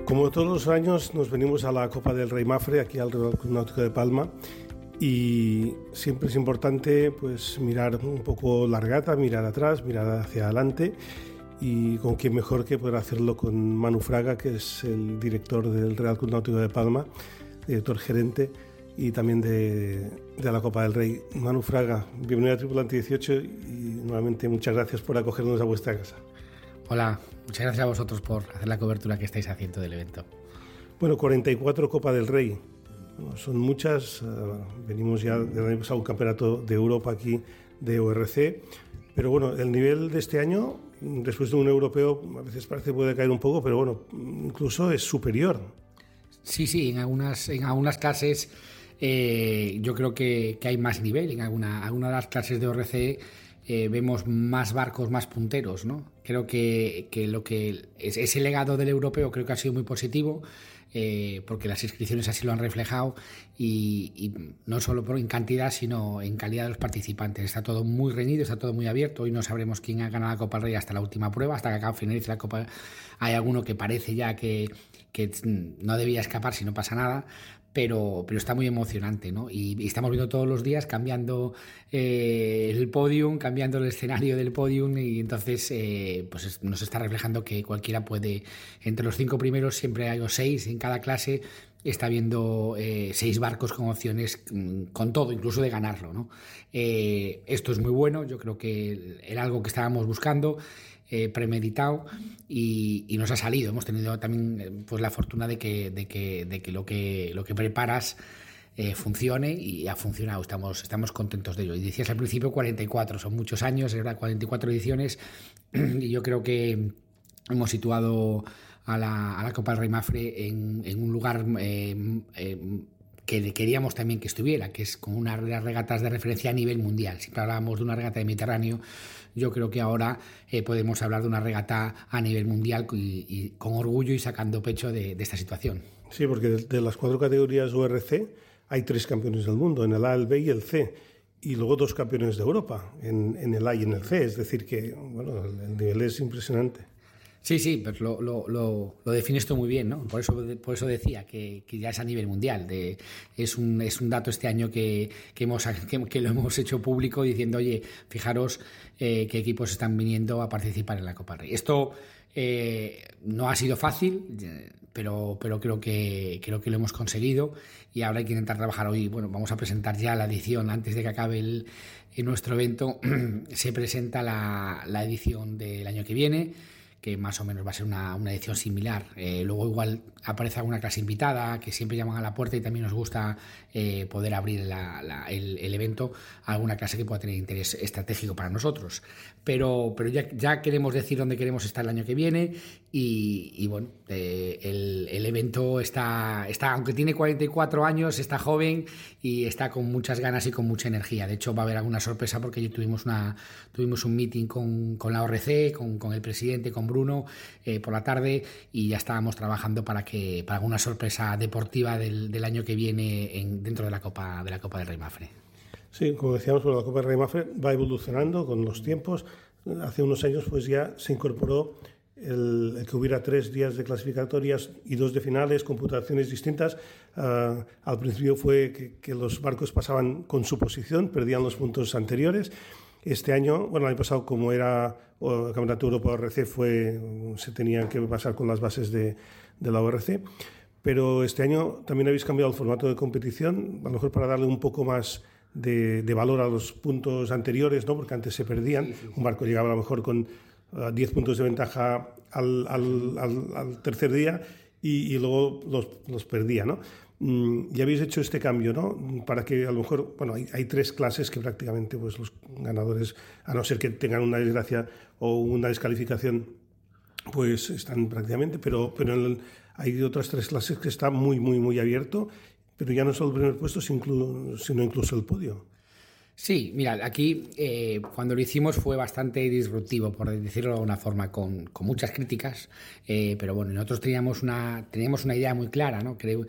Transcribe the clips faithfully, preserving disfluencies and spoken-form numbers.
Como todos los años nos venimos a la Copa del Rey Mafre, aquí al Real Club Náutico de Palma, y siempre es importante pues mirar un poco la regata, mirar atrás, mirar hacia adelante, y con quién mejor que poder hacerlo con Manu Fraga, que es el director del Real Club Náutico de Palma, director gerente y también de, de la Copa del Rey. Manu Fraga, bienvenido a Tripulante dieciocho y nuevamente muchas gracias por acogernos a vuestra casa. Hola, muchas gracias a vosotros por hacer la cobertura que estáis haciendo del evento. Bueno, cuarenta y cuatro Copa del Rey, son muchas, venimos ya del año pasado un campeonato de Europa aquí de O R C, pero bueno, el nivel de este año, después de un europeo, a veces parece que puede caer un poco, pero bueno, incluso es superior. Sí, sí, en algunas, en algunas clases eh, yo creo que, que hay más nivel, en alguna, alguna de las clases de O R C eh, vemos más barcos, más punteros, ¿no? Creo que, que lo que es, ese legado del europeo creo que ha sido muy positivo, eh, porque las inscripciones así lo han reflejado y, y no solo por en cantidad sino en calidad de los participantes. Está todo muy reñido, está todo muy abierto. Hoy no sabremos quién ha ganado la Copa del Rey hasta la última prueba, hasta que acá finalice la Copa. Hay alguno que parece ya que, que no debía escapar si no pasa nada, pero, pero está muy emocionante, ¿no? Y, y estamos viendo todos los días cambiando eh, el podium, cambiando el escenario del podium, y entonces eh, pues es, nos está reflejando que cualquiera puede, entre los cinco primeros siempre hay o seis en cada clase, está viendo eh, seis barcos con opciones con todo, incluso de ganarlo, ¿no? Eh, esto es muy bueno, yo creo que era algo que estábamos buscando, eh, premeditado, y, y nos ha salido. Hemos tenido también pues la fortuna de que, de que, de que lo que lo que preparas eh, funcione, y ha funcionado. Estamos, estamos contentos de ello. Y decías al principio cuarenta y cuatro, son muchos años, es verdad, cuarenta y cuatro ediciones, y yo creo que hemos situado a la, a la Copa del Rey Mafre en, en un lugar eh, eh, que queríamos también que estuviera, que es como una de las regatas de referencia a nivel mundial. Siempre hablábamos de una regata de Mediterráneo, yo creo que ahora eh, podemos hablar de una regata a nivel mundial y, y con orgullo y sacando pecho de, de esta situación. Sí, porque de, de las cuatro categorías O R C hay tres campeones del mundo, en el A, el B y el C, y luego dos campeones de Europa en, en el A y en el C, es decir que bueno, el, el nivel es impresionante. Sí, sí, pues lo, lo, lo, lo defines tú muy bien, ¿no? Por eso, por eso decía que, que ya es a nivel mundial. De, es, un, es un dato este año que, que, hemos, que, que lo hemos hecho público diciendo, oye, fijaros eh, qué equipos están viniendo a participar en la Copa Rey. Esto eh, no ha sido fácil, pero, pero creo, que, creo que lo hemos conseguido, y ahora hay que intentar trabajar. Hoy, bueno, vamos a presentar ya la edición, antes de que acabe el, en nuestro evento, se presenta la, la edición del año que viene, que más o menos va a ser una, una edición similar. Eh, luego igual aparece alguna clase invitada, que siempre llaman a la puerta, y también nos gusta eh, poder abrir la, la, el, el evento a alguna clase que pueda tener interés estratégico para nosotros. Pero, pero ya, ya queremos decir dónde queremos estar el año que viene, y, y bueno, eh, el, el evento está, está, aunque tiene cuarenta y cuatro años, está joven y está con muchas ganas y con mucha energía. De hecho, va a haber alguna sorpresa, porque ayer tuvimos, una, tuvimos un meeting con, con la O R C, con, con el presidente, con Bruno, eh, por la tarde, y ya estábamos trabajando para que para alguna sorpresa deportiva del, del año que viene en, dentro de la Copa de la Copa del Rey Mafre. Sí, como decíamos, bueno, la Copa del Rey Mafre va evolucionando con los tiempos. Hace unos años pues ya se incorporó el, el que hubiera tres días de clasificatorias y dos de finales, computaciones distintas. Uh, al principio fue que, que los barcos pasaban con su posición, perdían los puntos anteriores. Este año, bueno, el año pasado, como era el Campeonato Europa O R C, fue, se tenían que pasar con las bases de, de la O R C, pero este año también habéis cambiado el formato de competición, a lo mejor para darle un poco más de, de valor a los puntos anteriores, ¿no? Porque antes se perdían, sí, sí, sí. Un barco llegaba a lo mejor con uh, diez puntos de ventaja al, al, al, al tercer día y, y luego los, los perdía, ¿no? Y habéis hecho este cambio, ¿no? Para que a lo mejor, bueno, hay, hay tres clases que prácticamente pues los ganadores, a no ser que tengan una desgracia o una descalificación, pues están prácticamente, pero, pero en el, hay otras tres clases que está muy, muy, muy abierto, pero ya no solo el primer puesto, sino incluso el podio. Sí, mira, aquí eh, cuando lo hicimos fue bastante disruptivo, por decirlo de alguna forma, con, con muchas críticas, eh, pero bueno, nosotros teníamos una, teníamos una idea muy clara, ¿no? Creo,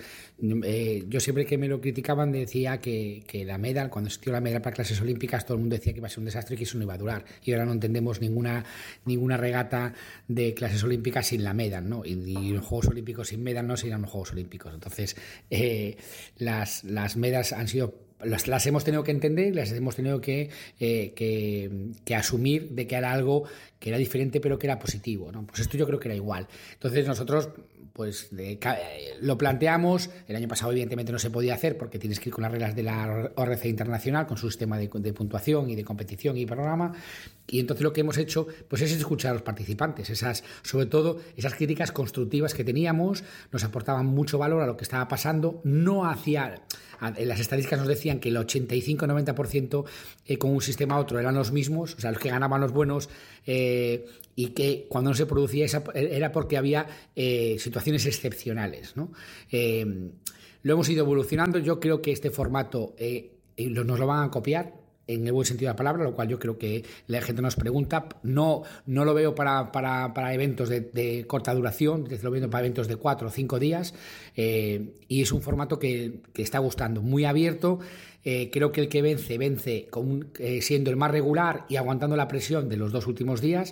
eh, yo siempre que me lo criticaban decía que, que la medal, cuando existió la medal para clases olímpicas, todo el mundo decía que iba a ser un desastre y que eso no iba a durar, y ahora no entendemos ninguna, ninguna regata de clases olímpicas sin la medal, ¿no? Y, y los Juegos Olímpicos sin medal no serían los Juegos Olímpicos. Entonces, eh, las, las medals han sido... Las, las hemos tenido que entender, las hemos tenido que, eh, que, que asumir de que era algo que era diferente pero que era positivo, ¿no? Pues esto yo creo que era igual. Entonces nosotros pues de, lo planteamos, el año pasado evidentemente no se podía hacer porque tienes que ir con las reglas de la O R C internacional, con su sistema de, de puntuación y de competición y programa, y entonces lo que hemos hecho pues es escuchar a los participantes, esas, sobre todo esas críticas constructivas que teníamos, nos aportaban mucho valor a lo que estaba pasando, no hacía... En las estadísticas nos decían que el ochenta y cinco a noventa por ciento eh, con un sistema a otro eran los mismos, o sea, los que ganaban los buenos, eh, y que cuando no se producía esa era porque había eh, situaciones excepcionales, ¿no? Eh, lo hemos ido evolucionando, yo creo que este formato eh, nos lo van a copiar, en el buen sentido de la palabra, lo cual yo creo que la gente nos pregunta. No, no lo veo para, para, para eventos de, de corta duración, lo veo para eventos de cuatro o cinco días, eh, y es un formato que, que está gustando, muy abierto. Eh, creo que el que vence, vence con, eh, siendo el más regular y aguantando la presión de los dos últimos días.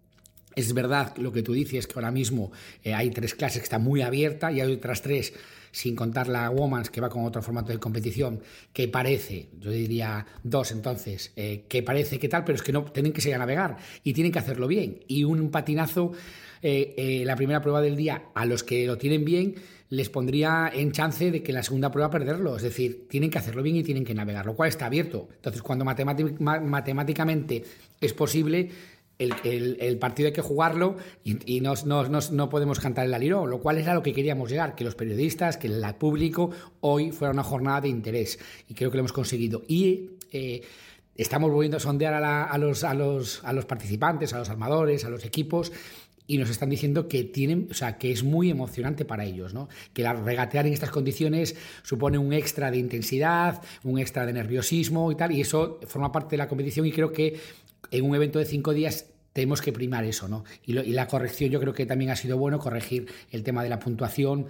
Es verdad lo que tú dices, que ahora mismo eh, hay tres clases que están muy abiertas y hay otras tres, sin contar la Women's, que va con otro formato de competición, que parece, yo diría dos entonces, eh, que parece que tal, pero es que no, tienen que seguir a navegar y tienen que hacerlo bien. Y un patinazo, eh, eh, la primera prueba del día, a los que lo tienen bien, les pondría en chance de que la segunda prueba perderlo. Es decir, tienen que hacerlo bien y tienen que navegar, lo cual está abierto. Entonces, cuando matemátic- matemáticamente es posible... El, el, el partido hay que jugarlo y, y no, no, no, no podemos cantar el alirón, lo cual era lo que queríamos llegar, que los periodistas, que el público hoy fuera una jornada de interés, y creo que lo hemos conseguido. Y eh, estamos volviendo a sondear a, la, a, los, a, los, a los participantes, a los armadores, a los equipos, y nos están diciendo que tienen, o sea, que es muy emocionante para ellos, ¿no? Que la regatear en estas condiciones supone un extra de intensidad, un extra de nerviosismo y tal, y eso forma parte de la competición, y creo que en un evento de cinco días tenemos que primar eso, ¿no? Y, lo, y la corrección, yo creo que también ha sido bueno corregir el tema de la puntuación.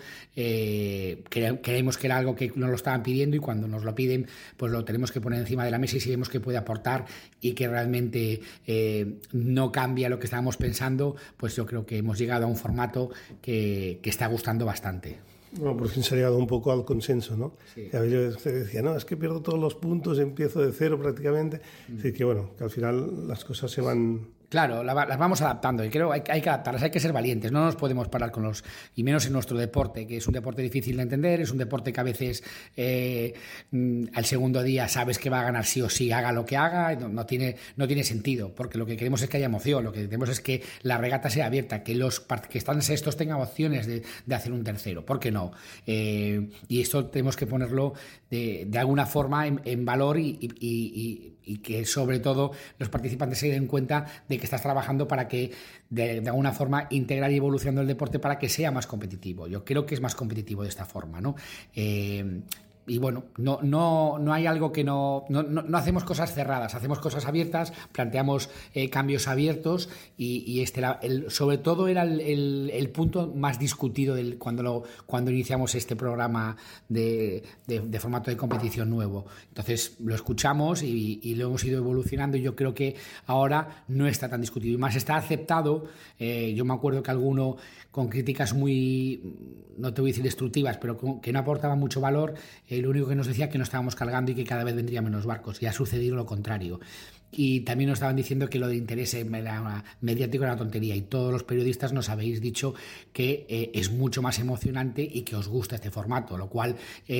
Eh, cre, creemos que era algo que nos lo estaban pidiendo, y cuando nos lo piden, pues lo tenemos que poner encima de la mesa, y si vemos que puede aportar y que realmente eh, no cambia lo que estábamos pensando, pues yo creo que hemos llegado a un formato que, que está gustando bastante. Bueno, por fin se ha llegado un poco al consenso, ¿no? Sí. Que a veces se decía, no, es que pierdo todos los puntos, empiezo de cero prácticamente. Mm. Así que bueno, que al final las cosas se van... Claro, las vamos adaptando, y creo que hay, hay que adaptarlas, hay que ser valientes, no nos podemos parar con los... Y menos en nuestro deporte, que es un deporte difícil de entender, es un deporte que a veces eh, al segundo día sabes que va a ganar sí o sí, haga lo que haga, no, no, tiene, no tiene sentido, porque lo que queremos es que haya emoción, lo que queremos es que la regata sea abierta, que los que están sextos tengan opciones de, de hacer un tercero, ¿por qué no? Eh, y esto tenemos que ponerlo de, de alguna forma en, en valor, y, y, y, y que sobre todo los participantes se den cuenta de que estás trabajando para que de, de alguna forma integrar y evolucionando el deporte para que sea más competitivo. Yo creo que es más competitivo de esta forma, ¿no? Eh, y bueno, no, no, no hay algo que no, no, no hacemos cosas cerradas, hacemos cosas abiertas, planteamos eh, cambios abiertos, y, y este, el, sobre todo era el, el, el punto más discutido del, cuando, lo, cuando iniciamos este programa de, de, de formato de competición nuevo. Entonces lo escuchamos y, y lo hemos ido evolucionando, y yo creo que ahora no está tan discutido, y más está aceptado. Eh, yo me acuerdo que alguno con críticas muy, no te voy a decir destructivas, pero con, que no aportaban mucho valor, eh, lo único que nos decía que nos estábamos cargando y que cada vez vendrían menos barcos, y ha sucedido lo contrario. Y también nos estaban diciendo que lo de interés mediático era una tontería, y todos los periodistas nos habéis dicho que eh, es mucho más emocionante y que os gusta este formato, lo cual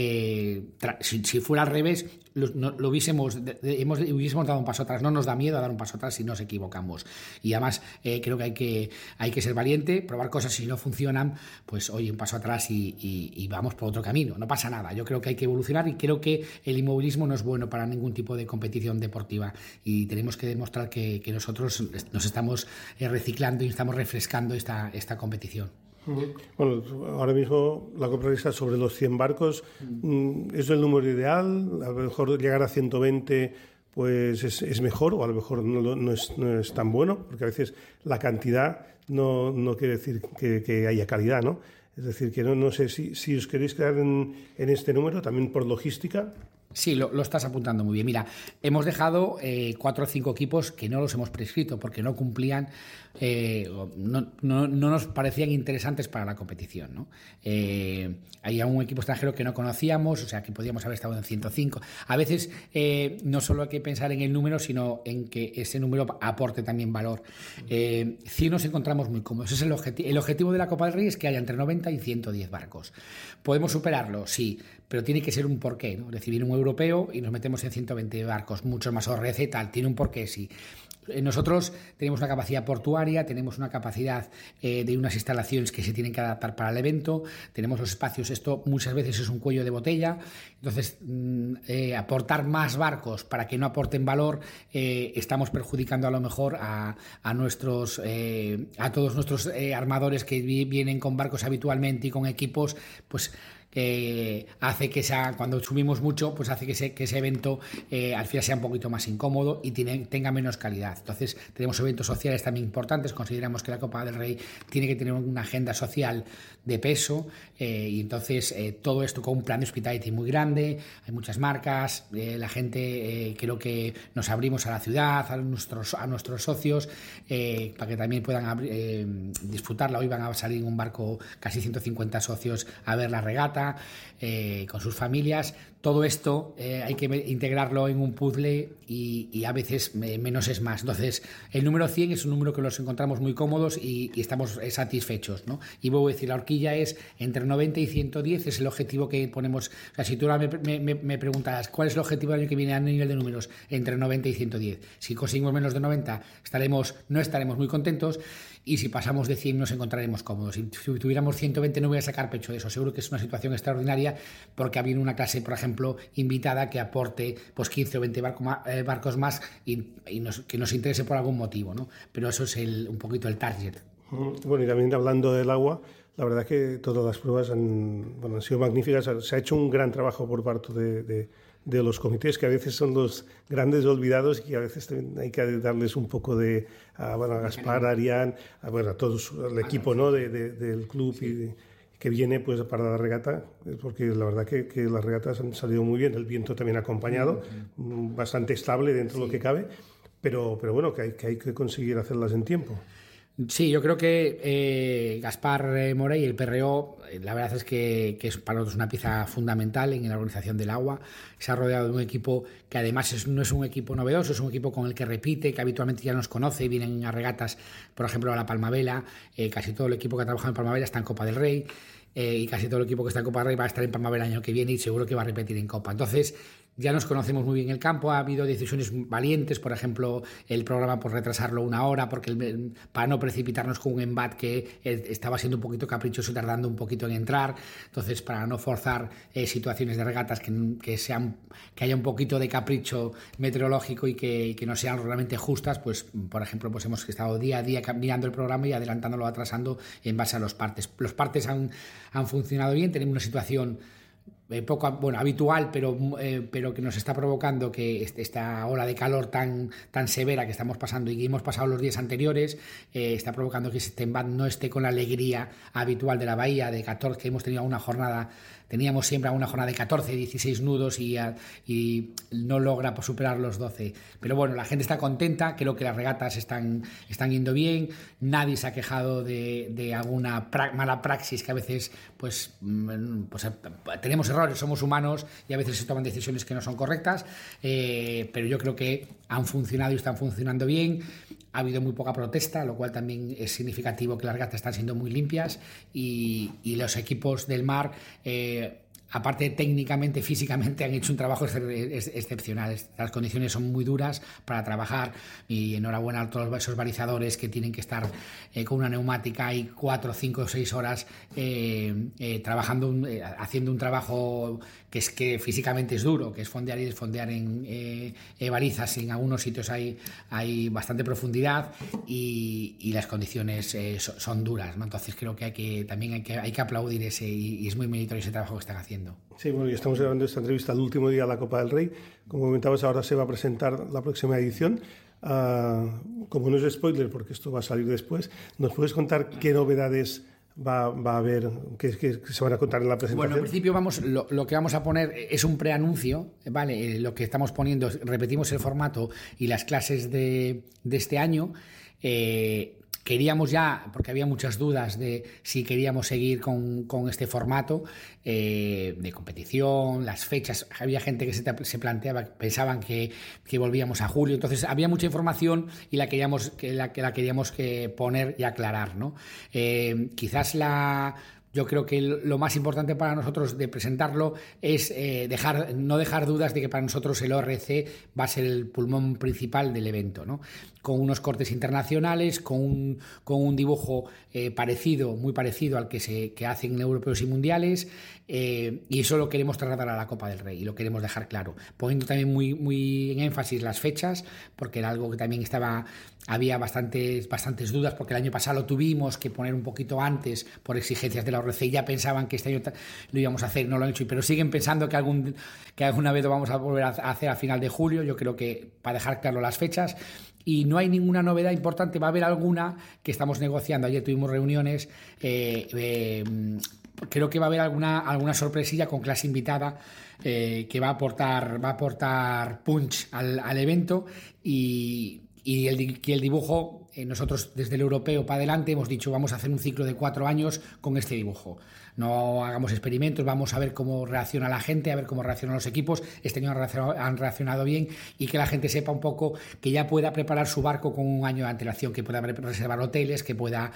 eh, si, si fuera al revés lo, no, lo hubiésemos, hemos, hubiésemos dado un paso atrás. No nos da miedo a dar un paso atrás si nos equivocamos, y además eh, creo que hay, que hay que ser valiente, probar cosas, si no funcionan pues oye, un paso atrás y, y, y vamos por otro camino, no pasa nada. Yo creo que hay que evolucionar, y creo que el inmovilismo no es bueno para ningún tipo de competición deportiva, y tenemos que demostrar que, que nosotros nos estamos reciclando y estamos refrescando esta, esta competición. Bueno, ahora mismo la Copa está sobre los cien barcos. ¿Es el número ideal? A lo mejor llegar a ciento veinte pues es, es mejor, o a lo mejor no, no, es, no es tan bueno, porque a veces la cantidad no, no quiere decir que, que haya calidad, ¿no? Es decir, que no, no sé si, si os queréis quedar en, en este número, también por logística. Sí, lo, lo estás apuntando muy bien. Mira, hemos dejado eh, cuatro o cinco equipos que no los hemos prescrito porque no cumplían, eh, no, no, no nos parecían interesantes para la competición, ¿no? Eh, había un equipo extranjero que no conocíamos, o sea, que podíamos haber estado en ciento cinco. A veces eh, no solo hay que pensar en el número, sino en que ese número aporte también valor. Eh, cien nos encontramos muy cómodos. Ese es el, objeti- el objetivo de la Copa del Rey, es que haya entre noventa y ciento diez barcos. ¿Podemos superarlo? Sí, pero tiene que ser un porqué, ¿no? Recibir un europeo y nos metemos en ciento veinte barcos, muchos más O R C, tal, tiene un porqué, sí. Nosotros tenemos una capacidad portuaria, tenemos una capacidad eh, de unas instalaciones que se tienen que adaptar para el evento, tenemos los espacios, esto muchas veces es un cuello de botella, entonces mm, eh, aportar más barcos para que no aporten valor, eh, estamos perjudicando a lo mejor a, a nuestros eh, a todos nuestros eh, armadores que vi, vienen con barcos habitualmente y con equipos, pues que hace que sea, cuando subimos mucho, pues hace que ese, que ese evento eh, al final sea un poquito más incómodo y tiene, tenga menos calidad. Entonces tenemos eventos sociales también importantes, consideramos que la Copa del Rey tiene que tener una agenda social de peso eh, y entonces eh, todo esto con un plan de hospitality muy grande, hay muchas marcas, eh, la gente eh, creo que nos abrimos a la ciudad, a nuestros, a nuestros socios eh, para que también puedan eh, disfrutarla. Hoy van a salir en un barco casi ciento cincuenta socios a ver la regata eh, con sus familias. Todo esto eh, hay que integrarlo en un puzzle y, y a veces eh, menos es más. Entonces, el número cien es un número que los encontramos muy cómodos y, y estamos eh, satisfechos, ¿no? Y vuelvo a decir, la horquilla es entre noventa y ciento diez, es el objetivo que ponemos. O sea, si tú ahora me, me, me preguntas cuál es el objetivo del año que viene a nivel de números, entre noventa y ciento diez. Si conseguimos menos de noventa, estaremos, no estaremos muy contentos. Y si pasamos de cien nos encontraremos cómodos. Si tuviéramos ciento veinte no voy a sacar pecho de eso. Seguro que es una situación extraordinaria porque ha habido una clase, por ejemplo, invitada que aporte pues quince o veinte barco más, eh, barcos más y, y nos, que nos interese por algún motivo, ¿no? Pero eso es el, un poquito el target. Bueno, y también hablando del agua, la verdad es que todas las pruebas han, bueno, han sido magníficas. Se ha hecho un gran trabajo por parte de, de, de los comités, que a veces son los grandes olvidados y que a veces hay que darles un poco de, a, bueno, a Gaspar, a Arián, a, bueno, a todo el equipo, ¿no? de, de, del club y de, que viene pues para la regata, porque la verdad que, que las regatas han salido muy bien, el viento también ha acompañado, uh-huh. bastante estable dentro sí. de lo que cabe, pero, pero bueno, que hay, que hay que conseguir hacerlas en tiempo. Sí, yo creo que eh, Gaspar eh, Morey, el P R O, eh, la verdad es que, que es para nosotros una pieza fundamental en la organización del agua. Se ha rodeado de un equipo que además es, no es un equipo novedoso, es un equipo con el que repite, que habitualmente ya nos conoce, vienen a regatas, por ejemplo, a la Palmavela. Eh, casi todo el equipo que ha trabajado en Palmavela está en Copa del Rey. Eh, y casi todo el equipo que está en Copa del Rey va a estar en Palmavela el año que viene y seguro que va a repetir en Copa. Entonces, ya nos conocemos muy bien el campo, ha habido decisiones valientes, por ejemplo, el programa por retrasarlo una hora, porque el, para no precipitarnos con un embat que estaba siendo un poquito caprichoso y tardando un poquito en entrar. Entonces, para no forzar eh, situaciones de regatas que, que, sean, que haya un poquito de capricho meteorológico y que, que no sean realmente justas, pues, por ejemplo, pues hemos estado día a día mirando el programa y adelantándolo, atrasando en base a los partes. Los partes han, han funcionado bien, tenemos una situación Eh, poco bueno habitual pero eh, pero que nos está provocando que esta ola de calor tan tan severa que estamos pasando y que hemos pasado los días anteriores eh, está provocando que este embat no esté con la alegría habitual de la bahía de catorce, que hemos tenido una jornada teníamos siempre una jornada de catorce, dieciséis nudos y, y no logra pues, superar los doce. Pero bueno, la gente está contenta, creo que las regatas están, están yendo bien, nadie se ha quejado de, de alguna pra- mala praxis que a veces pues, pues tenemos errores, somos humanos y a veces se toman decisiones que no son correctas, eh, pero yo creo que han funcionado y están funcionando bien. Ha habido muy poca protesta, lo cual también es significativo que las regatas están siendo muy limpias y, y los equipos del mar, eh, aparte técnicamente, físicamente, han hecho un trabajo ex- ex- excepcional. Las condiciones son muy duras para trabajar y enhorabuena a todos esos balizadores que tienen que estar eh, con una neumática y cuatro, cinco o seis horas eh, eh, trabajando, un, eh, haciendo un trabajo que es que físicamente es duro, que es fondear y desfondear en eh, eh, balizas. En algunos sitios hay, hay bastante profundidad y, y las condiciones eh, so, son duras, ¿no? Entonces creo que, hay que también hay que, hay que aplaudir ese y, y es muy meritorio ese trabajo que están haciendo. haciendo. Sí, bueno, y estamos grabando esta entrevista el último día de la Copa del Rey. Como comentabas, ahora se va a presentar la próxima edición. Uh, como no es spoiler, porque esto va a salir después, ¿nos puedes contar qué novedades va, va a haber, que, que, que se van a contar en la presentación? Bueno, en principio vamos, lo, lo que vamos a poner es un preanuncio, ¿vale? Eh, lo que estamos poniendo, repetimos el formato y las clases de, de este año. Eh, Queríamos ya, porque había muchas dudas de si queríamos seguir con, con este formato eh, de competición, las fechas. Había gente que se, se planteaba, pensaban que, que volvíamos a julio. Entonces había mucha información y la queríamos, que la, que la queríamos que poner y aclarar, ¿no? Eh, quizás la... Yo creo que lo más importante para nosotros de presentarlo es eh, dejar, no dejar dudas de que para nosotros el O R C va a ser el pulmón principal del evento, ¿no? Con unos cortes internacionales, con un, con un dibujo eh, parecido, muy parecido al que se que hacen en europeos y mundiales, eh, y eso lo queremos trasladar a la Copa del Rey y lo queremos dejar claro, poniendo también muy, muy en énfasis las fechas, porque era algo que también estaba, había bastantes, bastantes dudas, porque el año pasado lo tuvimos que poner un poquito antes por exigencias de la O R C y ya pensaban que este año lo íbamos a hacer, no lo han hecho, pero siguen pensando que, algún, que alguna vez lo vamos a volver a hacer a final de julio. Yo creo que para dejar claro las fechas. Y no hay ninguna novedad importante, va a haber alguna que estamos negociando. Ayer tuvimos reuniones, eh, eh, creo que va a haber alguna, alguna sorpresilla con clase invitada eh, que va a aportar, va a aportar punch al, al evento y, y, el, y el dibujo, eh, nosotros desde el europeo para adelante hemos dicho vamos a hacer un ciclo de cuatro años con este dibujo. No hagamos experimentos, vamos a ver cómo reacciona la gente, a ver cómo reaccionan los equipos. Este año han reaccionado, han reaccionado bien y que la gente sepa un poco, que ya pueda preparar su barco con un año de antelación, que pueda reservar hoteles, que pueda...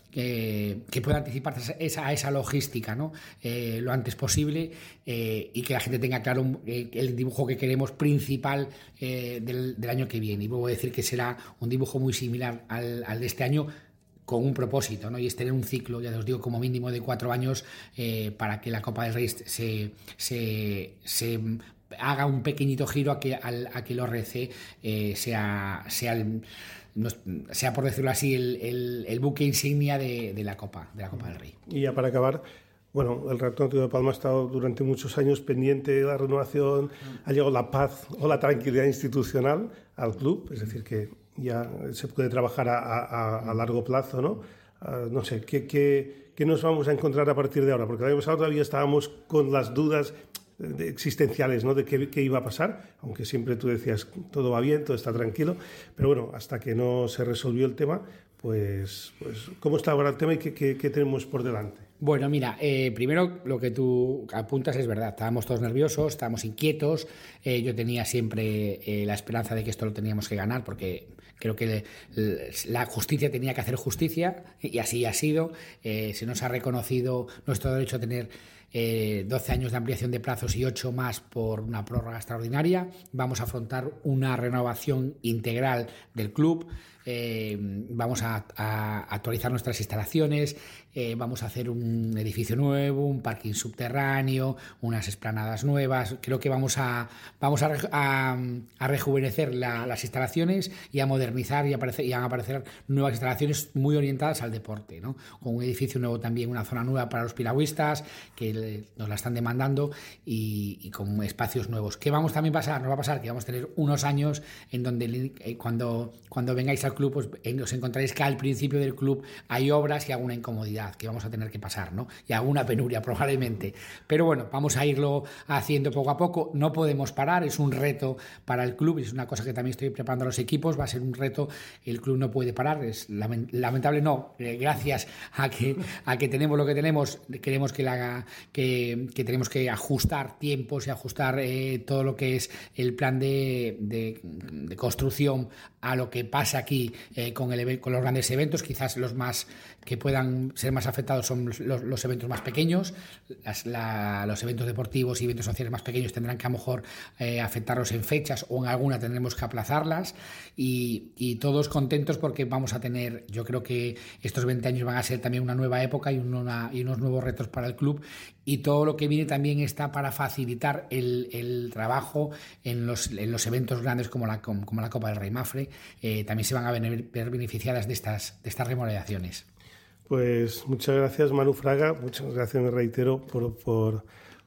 Que, que pueda anticiparse a esa, a esa logística, ¿no? eh, lo antes posible eh, y que la gente tenga claro eh, el dibujo que queremos principal eh, del, del año que viene. Y vuelvo a decir que será un dibujo muy similar al, al de este año, con un propósito, ¿no? Y es tener un ciclo, ya os digo, como mínimo de cuatro años eh, para que la Copa del Rey se, se, se haga un pequeñito giro a que, al, a que el O R C eh, sea, sea, el, no, sea, por decirlo así, el, el, el buque insignia de, de, la Copa, de la Copa del Rey. Y ya para acabar, bueno, el Real Club de Palma ha estado durante muchos años pendiente de la renovación, ha llegado la paz o la tranquilidad institucional al club, es decir, que ya se puede trabajar a, a, a largo plazo, ¿no? Uh, no sé, ¿qué, qué, ¿qué nos vamos a encontrar a partir de ahora? Porque el año pasado todavía estábamos con las dudas existenciales, ¿no? De qué, qué iba a pasar, aunque siempre tú decías todo va bien, todo está tranquilo, pero bueno, hasta que no se resolvió el tema, pues, pues ¿cómo está ahora el tema y qué, qué, qué tenemos por delante? Bueno, mira, eh, primero lo que tú apuntas es verdad, estábamos todos nerviosos, estábamos inquietos, eh, yo tenía siempre eh, la esperanza de que esto lo teníamos que ganar porque creo que le, le, la justicia tenía que hacer justicia y así ha sido, eh, se nos ha reconocido nuestro derecho a tener eh, doce años de ampliación de plazos y ocho más por una prórroga extraordinaria. Vamos a afrontar una renovación integral del club. Eh, vamos a, a actualizar nuestras instalaciones, eh, vamos a hacer un edificio nuevo, un parking subterráneo, unas esplanadas nuevas. Creo que vamos a, vamos a, a, a rejuvenecer la, las instalaciones y a modernizar y, aparecer, y a aparecer nuevas instalaciones muy orientadas al deporte, ¿no? Con un edificio nuevo también, una zona nueva para los piragüistas que nos la están demandando y, y con espacios nuevos. ¿Qué vamos también a pasar? Nos va a pasar que vamos a tener unos años en donde eh, cuando, cuando vengáis al club, pues os encontraréis que al principio del club hay obras y alguna incomodidad que vamos a tener que pasar, ¿no? Y alguna penuria probablemente. Pero bueno, vamos a irlo haciendo poco a poco. No podemos parar, es un reto para el club, es una cosa que también estoy preparando a los equipos, va a ser un reto, el club no puede parar, es lamentable, no, eh, gracias a que, a que tenemos lo que tenemos, queremos que, la, que, que tenemos que ajustar tiempos y ajustar eh, todo lo que es el plan de, de, de construcción a lo que pasa aquí eh, con, el, con los grandes eventos. Quizás los más que puedan ser más afectados son los, los eventos más pequeños, las, la, los eventos deportivos y eventos sociales más pequeños tendrán que a lo mejor eh, afectarlos en fechas o en alguna tendremos que aplazarlas y, y todos contentos porque vamos a tener, yo creo que estos veinte años van a ser también una nueva época y, una, y unos nuevos retos para el club y todo lo que viene también está para facilitar el, el trabajo en los, en los eventos grandes como la, como, como la Copa del Rey Mafre, eh, también se van a ver beneficiadas de estas, de estas remodelaciones. Pues muchas gracias, Manu Fraga, muchas gracias, me reitero, por, por,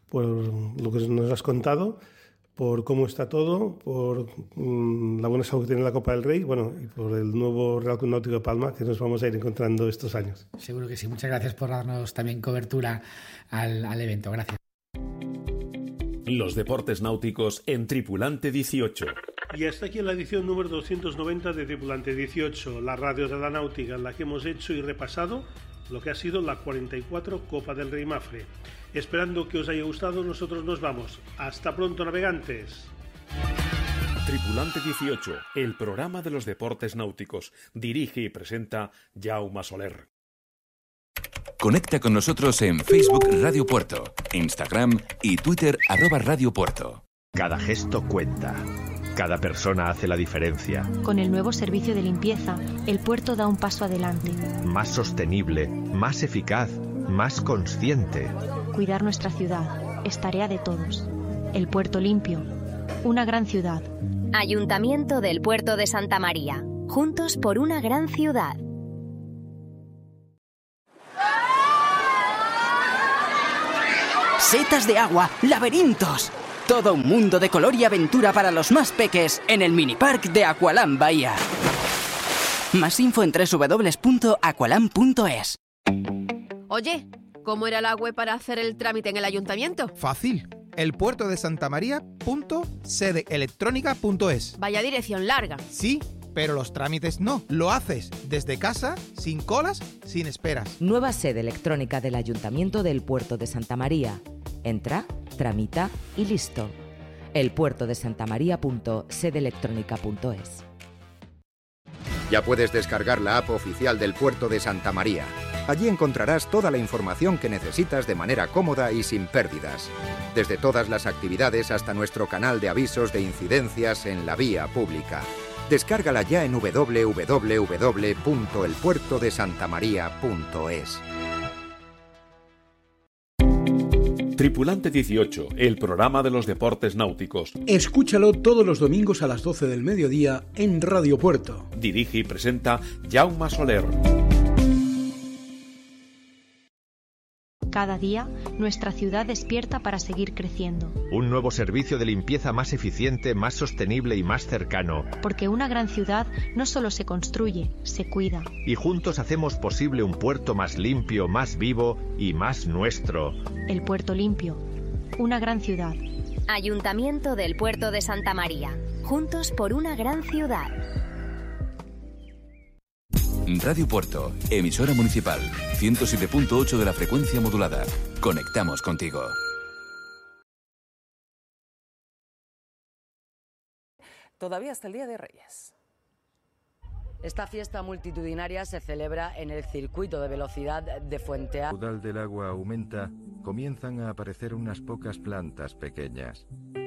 por lo que nos has contado, por cómo está todo, por mmm, la buena salud que tiene la Copa del Rey, bueno, y por el nuevo Real Club Náutico de Palma que nos vamos a ir encontrando estos años. Seguro que sí. Muchas gracias por darnos también cobertura al, al evento. Gracias. Los deportes náuticos en Tripulante dieciocho. Y hasta aquí la edición número doscientos noventa de Tripulante dieciocho, la radio de la náutica en la que hemos hecho y repasado lo que ha sido la cuarenta y cuatro Copa del Rey Mafre. Esperando que os haya gustado, nosotros nos vamos. Hasta pronto, navegantes. Tripulante dieciocho, el programa de los deportes náuticos. Dirige y presenta Jaume Soler. Conecta con nosotros en Facebook Radio Puerto, Instagram y Twitter arroba Radio Puerto. Cada gesto cuenta. Cada persona hace la diferencia. Con el nuevo servicio de limpieza, el puerto da un paso adelante. Más sostenible, más eficaz, más consciente. Cuidar nuestra ciudad es tarea de todos. El puerto limpio, una gran ciudad. Ayuntamiento del Puerto de Santa María. Juntos por una gran ciudad. Setas de agua, laberintos. Todo un mundo de color y aventura para los más peques en el minipark de Aqualand Bahía. Más info en doble u doble u doble u punto aqualand punto es. Oye, ¿cómo era la web para hacer el trámite en el ayuntamiento? Fácil. el puerto de santa maría punto sede electrónica punto es. Vaya dirección larga. Sí, pero los trámites no. Lo haces desde casa, sin colas, sin esperas. Nueva sede electrónica del Ayuntamiento del Puerto de Santa María. Entra, tramita y listo. el puerto de santa maría punto sede electrónica punto es. Ya puedes descargar la app oficial del Puerto de Santa María. Allí encontrarás toda la información que necesitas de manera cómoda y sin pérdidas. Desde todas las actividades hasta nuestro canal de avisos de incidencias en la vía pública. Descárgala ya en doble u doble u doble u punto el puerto de santa maría punto es. Tripulante dieciocho, el programa de los deportes náuticos. Escúchalo todos los domingos a las doce del mediodía en Radio Puerto. Dirige y presenta Jaume Soler. Cada día, nuestra ciudad despierta para seguir creciendo. Un nuevo servicio de limpieza más eficiente, más sostenible y más cercano. Porque una gran ciudad no solo se construye, se cuida. Y juntos hacemos posible un puerto más limpio, más vivo y más nuestro. El Puerto Limpio, una gran ciudad. Ayuntamiento del Puerto de Santa María. Juntos por una gran ciudad. Radio Puerto, emisora municipal, ciento siete punto ocho de la frecuencia modulada. Conectamos contigo. Todavía hasta el Día de Reyes. Esta fiesta multitudinaria se celebra en el circuito de velocidad de Fuente Alta. El caudal del agua aumenta, comienzan a aparecer unas pocas plantas pequeñas.